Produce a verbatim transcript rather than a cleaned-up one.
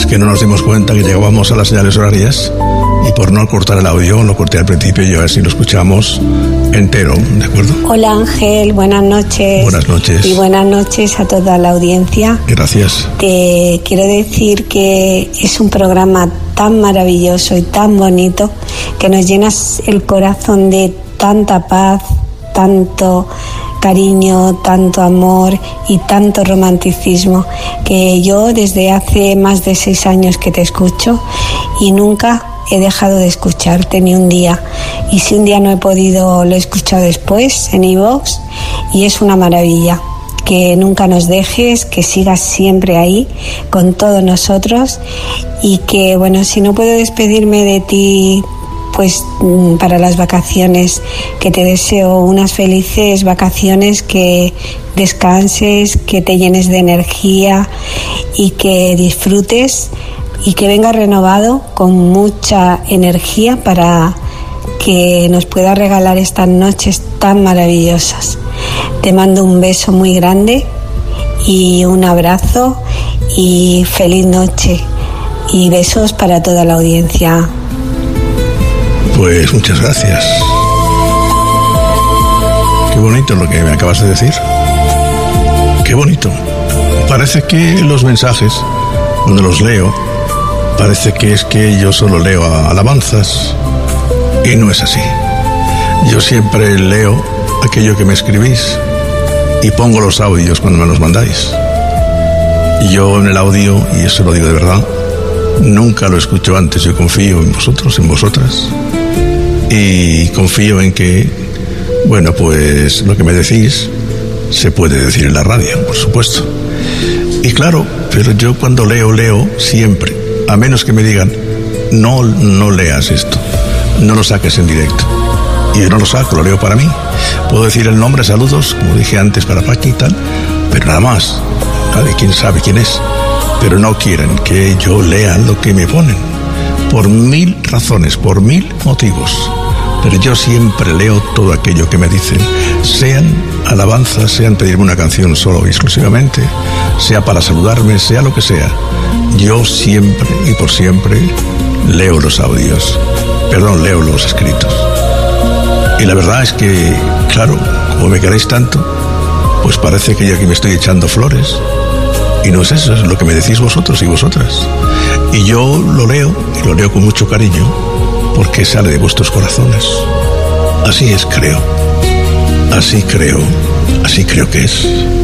que no nos dimos cuenta que llegábamos a las señales horarias y por no cortar el audio, lo corté al principio y ahora sí lo escuchamos entero, ¿de acuerdo? Hola Ángel, buenas noches. Buenas noches. Y buenas noches a toda la audiencia. Gracias. Te quiero decir que es un programa tan maravilloso y tan bonito que nos llenas el corazón de tanta paz, tanto cariño, tanto amor y tanto romanticismo, que yo desde hace más de seis años que te escucho y nunca he dejado de escucharte ni un día, y si un día no he podido lo he escuchado después en iVoox y es una maravilla. Que nunca nos dejes, que sigas siempre ahí con todos nosotros y que, bueno, si no puedo despedirme de ti pues para las vacaciones, que te deseo unas felices vacaciones, que descanses, que te llenes de energía y que disfrutes y que vengas renovado con mucha energía para que nos pueda regalar estas noches tan maravillosas. Te mando un beso muy grande y un abrazo y feliz noche y besos para toda la audiencia. Pues muchas gracias. Qué bonito lo que me acabas de decir. Qué bonito. Parece que los mensajes, cuando los leo, parece que es que yo solo leo alabanzas y no es así. Yo siempre leo aquello que me escribís y pongo los audios cuando me los mandáis. Y yo en el audio, y eso lo digo de verdad, nunca lo escucho antes. Yo confío en vosotros, en vosotras, y confío en que, bueno, pues lo que me decís se puede decir en la radio, por supuesto. Y claro, pero yo cuando leo, leo siempre, a menos que me digan, no, no leas esto, no lo saques en directo. Y yo no lo saco, lo leo para mí. Puedo decir el nombre, saludos, como dije antes, para Paqui y tal, pero nada más. Nadie, quién sabe quién es. Pero no quieren que yo lea lo que me ponen. Por mil razones, por mil motivos. Pero yo siempre leo todo aquello que me dicen. Sean alabanzas, sean pedirme una canción solo y exclusivamente, sea para saludarme, sea lo que sea. Yo siempre y por siempre leo los audios. Perdón, leo los escritos. Y la verdad es que, claro, como me queréis tanto, pues parece que yo aquí me estoy echando flores. Y no es eso, es lo que me decís vosotros y vosotras. Y yo lo leo, y lo leo con mucho cariño, porque sale de vuestros corazones. Así es, creo. Así creo. Así creo que es.